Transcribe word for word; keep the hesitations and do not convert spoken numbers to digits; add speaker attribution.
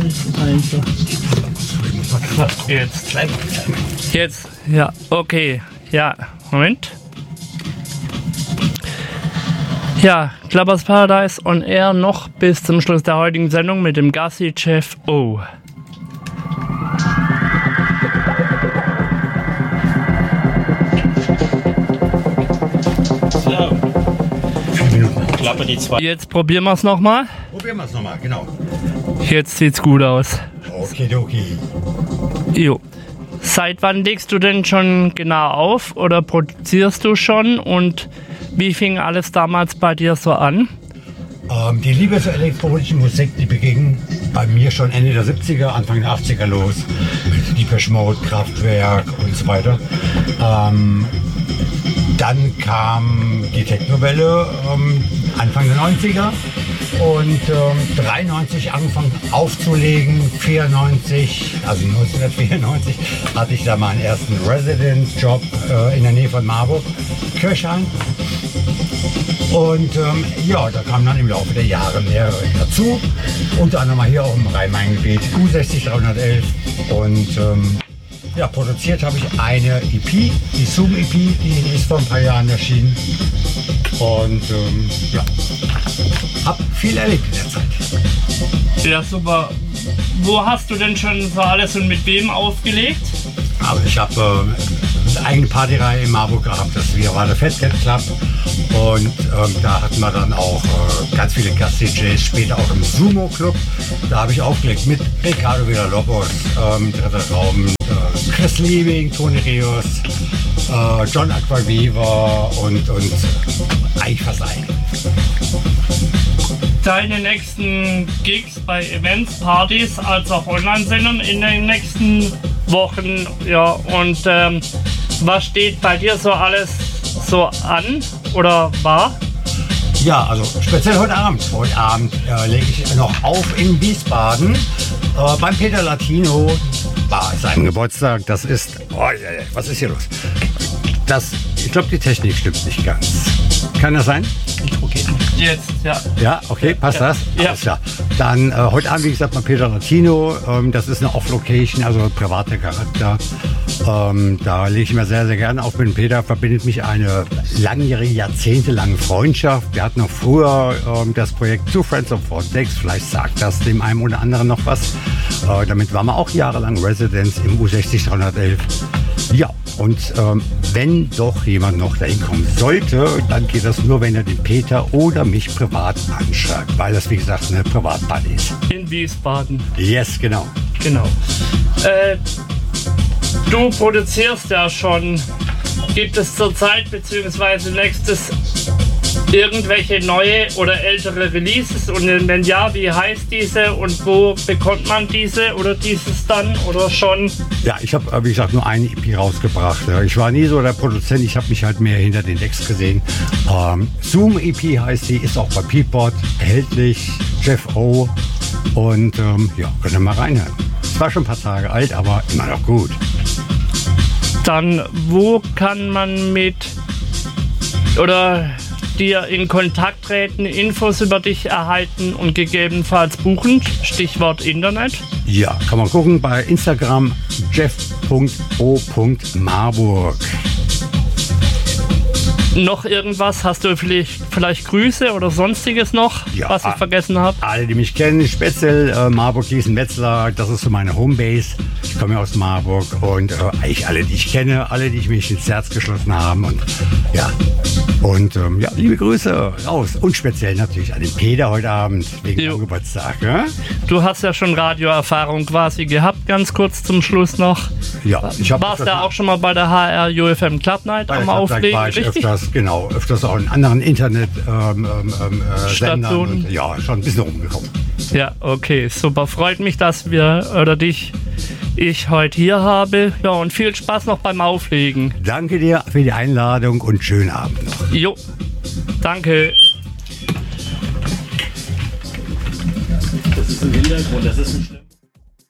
Speaker 1: Also. Jetzt. Jetzt, ja, okay. Ja, Moment. Ja, Clubbers Paradise on Air noch bis zum Schluss der heutigen Sendung mit dem Gassi-Chef O.
Speaker 2: So. Vier Minuten. Klappe die zwei.
Speaker 1: Jetzt probieren wir es nochmal.
Speaker 3: Probieren wir es nochmal, genau.
Speaker 1: Jetzt sieht's gut aus.
Speaker 3: Okidoki.
Speaker 1: Jo. Seit wann legst du denn schon genau auf oder produzierst du schon und wie fing alles damals bei dir so an?
Speaker 3: Ähm, die Liebe zur elektronischen Musik, die beging bei mir schon Ende der siebziger, Anfang der achtziger los. Mit Depeche Mode, Kraftwerk und so weiter. Ähm, dann kam die Technowelle ähm, Anfang der neunziger. Und ähm, dreiundneunzig angefangen aufzulegen, vierundneunzig, also neunzehnhundertvierundneunzig, hatte ich da meinen ersten Residence-Job äh, in der Nähe von Marburg, Kirchhain. Und ähm, ja, da kamen dann im Laufe der Jahre mehrere dazu, unter anderem hier auch im Rhein-Main-Gebiet, U sechzig dreihundertelf. Und ähm, ja, produziert habe ich eine E P, die Zoom-E P, die ist vor ein paar Jahren erschienen. Und ähm, ja, hab viel erlebt in der Zeit.
Speaker 1: Ja, super. Wo hast du denn schon so alles und mit wem aufgelegt?
Speaker 3: Aber ich habe äh, eine eigene Partyreihe in Marburg gehabt, das war der Fat Cat Club. Und ähm, da hatten wir dann auch äh, ganz viele Gast-D Js, später auch im Sumo Club. Da habe ich aufgelegt mit Ricardo Villalobos, ähm, dritter Raum, äh, Chris Liebing, Toni Rios, äh, John Aquaviva und, und eigentlich fast ein.
Speaker 1: Deine nächsten Gigs bei Events, Partys als auch Online-Sendern in den nächsten Wochen, ja, und ähm, was steht bei dir so alles so an oder war?
Speaker 3: Ja, also speziell heute Abend. Heute Abend äh, lege ich noch auf in Wiesbaden äh, beim Peter Latino. War sein Geburtstag. Das ist, oh, was ist hier los? Das, ich glaube, die Technik stimmt nicht ganz. Kann das sein?
Speaker 1: Okay. Jetzt, ja.
Speaker 3: Ja, okay, passt
Speaker 1: ja,
Speaker 3: das?
Speaker 1: ja.
Speaker 3: Alles klar. Dann äh, heute Abend, wie gesagt, mal Peter Latino. Ähm, das ist eine Off-Location, also privater Charakter. Ähm, da lege ich mir sehr, sehr gerne auf mit dem Peter. Verbindet mich eine langjährige, jahrzehntelange Freundschaft. Wir hatten noch früher ähm, das Projekt Two Friends of Vortex. Vielleicht sagt das dem einen oder anderen noch was. Äh, damit waren wir auch jahrelang Residence im U sechzig dreihundertelf. Ja, und ähm, wenn doch jemand noch dahin kommen sollte, dann geht das nur, wenn er den Peter oder mich privat anschreibt, weil das, wie gesagt, eine Privatparty ist.
Speaker 1: In Wiesbaden.
Speaker 3: Yes, genau.
Speaker 1: Genau. Äh, du produzierst ja schon. Gibt es zurzeit bzw. nächstes irgendwelche neue oder ältere Releases? Und wenn ja, wie heißt diese und wo bekommt man diese oder dieses dann oder schon?
Speaker 3: Ja, ich habe, wie gesagt, nur eine E P rausgebracht. Ich war nie so der Produzent, ich habe mich halt mehr hinter den Decks gesehen. Ähm, Zoom-E P heißt sie, ist auch bei Peapod erhältlich, Jeff O. Und ähm, ja, könnt ihr mal reinhören. Es war schon ein paar Tage alt, aber immer noch gut.
Speaker 1: Dann, wo kann man mit oder dir in Kontakt treten, Infos über dich erhalten und gegebenenfalls buchen? Stichwort Internet.
Speaker 3: Ja, kann man gucken bei Instagram jeff punkt o punkt marburg.
Speaker 1: Noch irgendwas? Hast du vielleicht, vielleicht Grüße oder sonstiges noch,
Speaker 3: ja,
Speaker 1: was ich vergessen habe?
Speaker 3: Alle, die mich kennen, speziell äh, Marburg, Gießen-Wetzlar, das ist so meine Homebase. Ich komme ja aus Marburg und äh, eigentlich alle, die ich kenne, alle, die mich ins Herz geschlossen haben. Und ja, und ähm, ja, liebe Grüße raus. Und speziell natürlich an den Peter heute Abend wegen dem Geburtstag. Ja?
Speaker 1: Du hast ja schon Radioerfahrung quasi gehabt, ganz kurz zum Schluss noch.
Speaker 3: Ja, ich habe.
Speaker 1: Warst da auch schon mal bei der H R U F M Club Night am Auflegen,
Speaker 3: war ich
Speaker 1: richtig?
Speaker 3: Öfters, genau, öfters auch in anderen Internet ähm, ähm, äh, Sendern und, ja, schon ein bisschen rumgekommen.
Speaker 1: Ja, okay, super. Freut mich, dass wir oder dich, ich heute hier habe. Ja, und viel Spaß noch beim Auflegen.
Speaker 3: Danke dir für die Einladung und schönen Abend noch.
Speaker 1: Jo, danke.
Speaker 2: Das ist im Hintergrund, das ist ein